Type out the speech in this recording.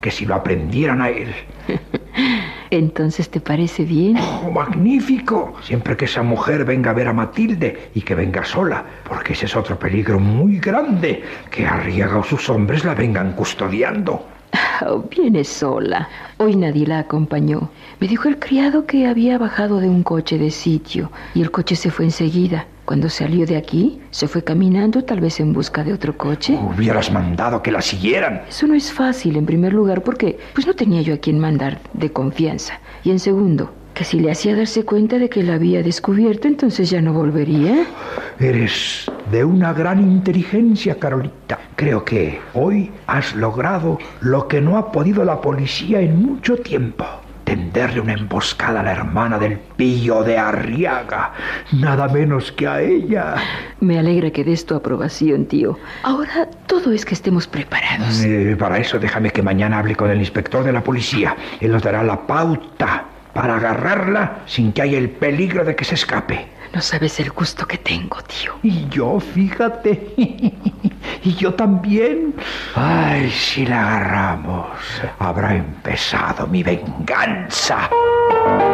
que si lo aprendieran a él. ¿Entonces te parece bien? ¡Oh, magnífico! Siempre que esa mujer venga a ver a Matilde y que venga sola, porque ese es otro peligro muy grande, que Arriaga o sus hombres la vengan custodiando. Oh, viene sola. Hoy nadie la acompañó. Me dijo el criado que había bajado de un coche de sitio y el coche se fue enseguida. Cuando salió de aquí, se fue caminando, tal vez en busca de otro coche. Hubieras mandado que la siguieran. Eso no es fácil, en primer lugar, porque pues no tenía yo a quien mandar de confianza. Y en segundo, que si le hacía darse cuenta de que la había descubierto, entonces ya no volvería. Eres de una gran inteligencia, Carolita. Creo que hoy has logrado lo que no ha podido la policía en mucho tiempo. Tenderle una emboscada a la hermana del pillo de Arriaga, nada menos que a ella. Me alegra que des tu aprobación, tío. Ahora todo es que estemos preparados. Para eso déjame que mañana hable con el inspector de la policía. Él nos dará la pauta para agarrarla sin que haya el peligro de que se escape. No sabes el gusto que tengo, tío. Y yo, fíjate. Y yo también. Ay, si la agarramos, habrá empezado mi venganza.